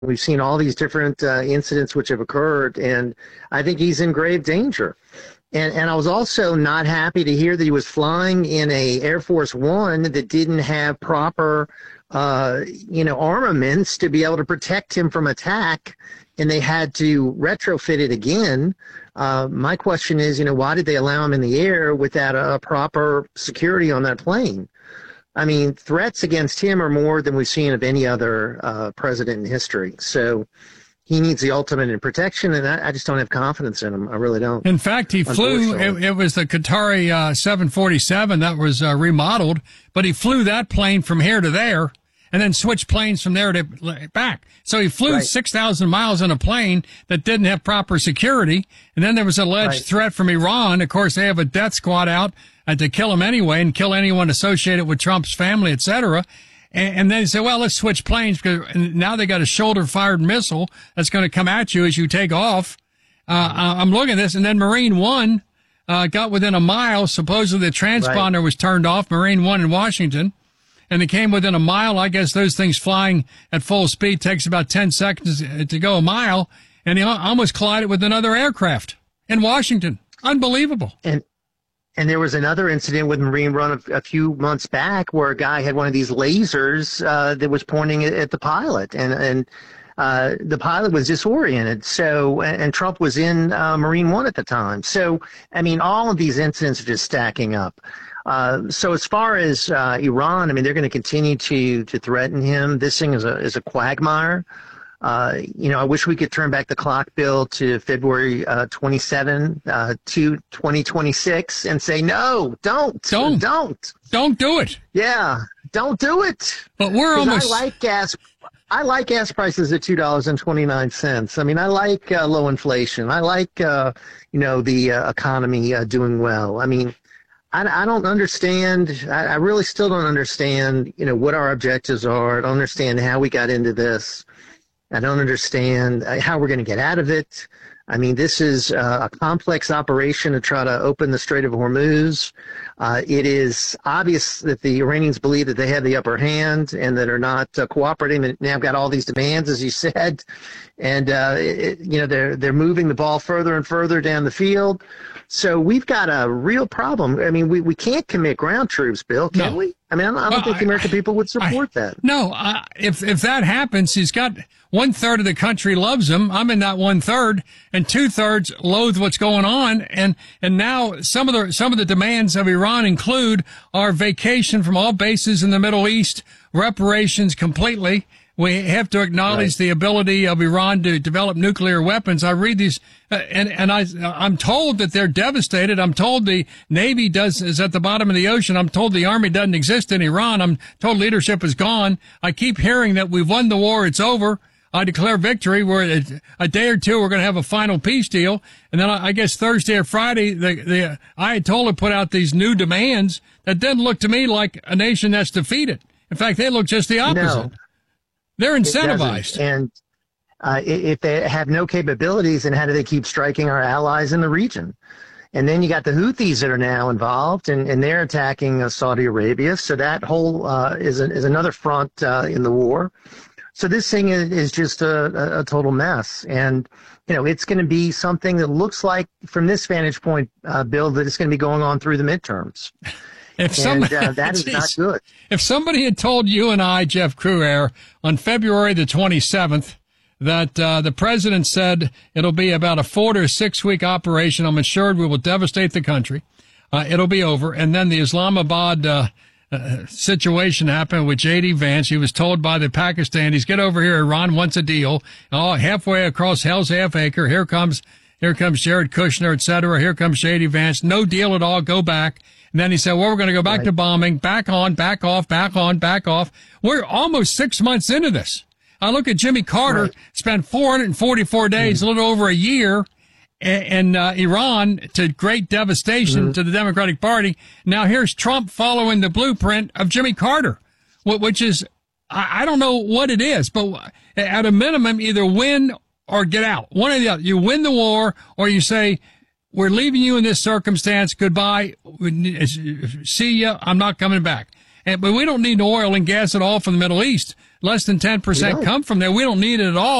We've seen all these different incidents which have occurred, and I think he's in grave danger. And I was also not happy to hear that he was flying in a Air Force One that didn't have proper, armaments to be able to protect him from attack, and they had to retrofit it again. My question is, why did they allow him in the air without a proper security on that plane? I mean, threats against him are more than we've seen of any other president in history. So he needs the ultimate in protection, and I just don't have confidence in him. I really don't. In fact, he flew, it was the Qatari 747 that was remodeled, but he flew that plane from here to there and then switched planes from there to back. So he flew 6,000 miles in a plane that didn't have proper security. And then there was alleged threat from Iran. Of course, they have a death squad out to kill him anyway and kill anyone associated with Trump's family, etc. And then he said, well, let's switch planes because now they got a shoulder-fired missile that's going to come at you as you take off. I'm looking at this. And then Marine One got within a mile. Supposedly the transponder was turned off, Marine One in Washington. And they came within a mile. I guess those things flying at full speed takes about 10 seconds to go a mile. And he almost collided with another aircraft in Washington. Unbelievable. And there was another incident with Marine One a few months back where a guy had one of these lasers that was pointing at the pilot, and the pilot was disoriented. So, and Trump was in Marine One at the time. So, I mean, all of these incidents are just stacking up. So as far as Iran, I mean, they're going to continue to threaten him. This thing is a quagmire. I wish we could turn back the clock, Bill, to February 27 to 2026 and say, no, don't do it. Yeah, don't do it. But we're almost. I like gas prices at $2.29. I mean, I like low inflation. I like, the economy doing well. I mean, I don't understand. I really still don't understand, what our objectives are. I don't understand how we got into this. I don't understand how we're going to get out of it. I mean, this is a complex operation to try to open the Strait of Hormuz. It is obvious that the Iranians believe that they have the upper hand and that are not cooperating. And now got all these demands, as you said, and they're moving the ball further and further down the field. So we've got a real problem. I mean, we can't commit ground troops, Bill, can we? I mean, I don't think the American people would support that. No, if that happens, he's got 1/3 of the country loves him. I'm in that 1/3, and 2/3 loathe what's going on. And now some of the demands of Iran include our vacation from all bases in the Middle East, reparations completely. We have to acknowledge the ability of Iran to develop nuclear weapons. I read these, and I'm told that they're devastated. I'm told the Navy is at the bottom of the ocean. I'm told the Army doesn't exist in Iran. I'm told leadership is gone. I keep hearing that we've won the war. It's over. I declare victory. We're a day or two. We're going to have a final peace deal. And then I guess Thursday or Friday, the Ayatollah put out these new demands that didn't look to me like a nation that's defeated. In fact, they look just the opposite. No. They're incentivized. And if they have no capabilities, then how do they keep striking our allies in the region? And then you got the Houthis that are now involved, and they're attacking Saudi Arabia. So that whole is another front in the war. So this thing is just a total mess. And, it's going to be something that looks like, from this vantage point, Bill, that it's going to be going on through the midterms. That is not good. If somebody had told you and I, Jeff Crouere, on February the 27th, that the president said it'll be about a 4 to 6 week operation, I'm assured we will devastate the country. It'll be over. And then the Islamabad situation happened with J.D. Vance. He was told by the Pakistanis, get over here, Iran wants a deal. Oh, halfway across Hell's Half Acre, here comes Jared Kushner, et cetera. Here comes J.D. Vance. No deal at all. Go back. And then he said, well, we're going to go back to bombing, back on, back off, back on, back off. We're almost 6 months into this. I look at Jimmy Carter, spent 444 days, a little over a year, in Iran, to great devastation to the Democratic Party. Now here's Trump following the blueprint of Jimmy Carter, which is, I don't know what it is, but at a minimum, either win or get out. One or the other. You win the war, or you say, we're leaving you in this circumstance. Goodbye. See ya. I'm not coming back. But we don't need oil and gas at all from the Middle East. Less than 10% come from there. We don't need it at all.